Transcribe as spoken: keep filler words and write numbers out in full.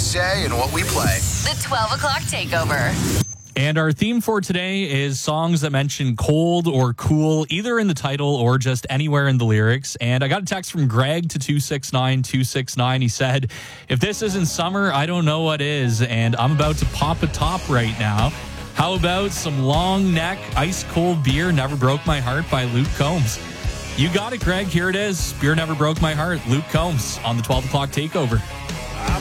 say and what we play. The twelve o'clock takeover. And our theme for today is songs that mention cold or cool, either in the title or just anywhere in the lyrics. And I got a text from Greg to two six nine two six nine. He said, if this isn't summer, I don't know what is. And I'm about to pop a top right now. How about some long neck, ice cold beer, Never Broke My Heart by Luke Combs? You got it, Greg. Here it is. Beer Never Broke My Heart, Luke Combs on the twelve o'clock takeover.